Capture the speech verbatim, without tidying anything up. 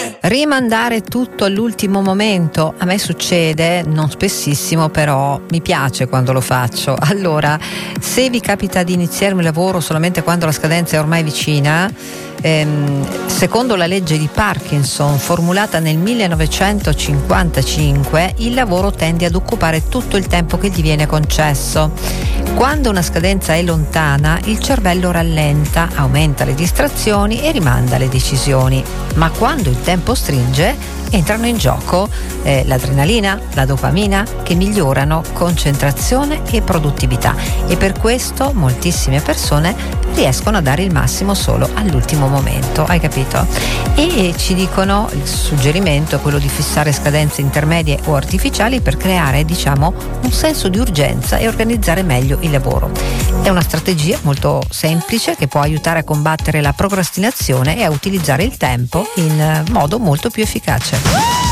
Rimandare tutto all'ultimo momento, a me succede, non spessissimo, però mi piace quando lo faccio. Allora, se vi capita di iniziare un lavoro solamente quando la scadenza è ormai vicina, ehm, secondo la legge di Parkinson formulata nel millenovecentocinquantacinque, il lavoro tende ad occupare tutto il tempo che gli viene concesso. Quando una scadenza è lontana, il cervello rallenta, aumenta le distrazioni e rimanda le decisioni. Ma quando il tempo stringe, entrano in gioco eh, l'adrenalina, la dopamina, che migliorano concentrazione e produttività, e per questo moltissime persone riescono a dare il massimo solo all'ultimo momento, hai capito? E ci dicono, il suggerimento è quello di fissare scadenze intermedie o artificiali per creare, diciamo, un senso di urgenza e organizzare meglio il lavoro. È una strategia molto semplice che può aiutare a combattere la procrastinazione e a utilizzare il tempo in modo molto più efficace.